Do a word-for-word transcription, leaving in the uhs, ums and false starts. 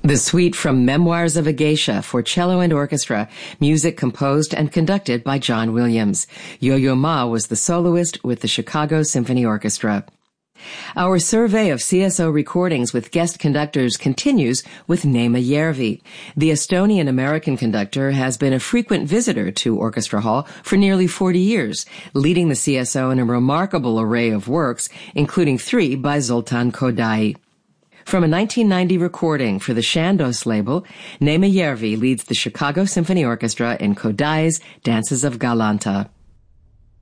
The suite from Memoirs of a Geisha for cello and orchestra, music composed and conducted by John Williams. Yo-Yo Ma was the soloist with the Chicago Symphony Orchestra. Our survey of C S O recordings with guest conductors continues with Neema Järvi. The Estonian-American conductor has been a frequent visitor to Orchestra Hall for nearly forty years, leading the C S O in a remarkable array of works, including three by Zoltan Kodály. From a nineteen ninety recording for the Chandos label, Neema Järvi leads the Chicago Symphony Orchestra in Kodály's Dances of Galanta.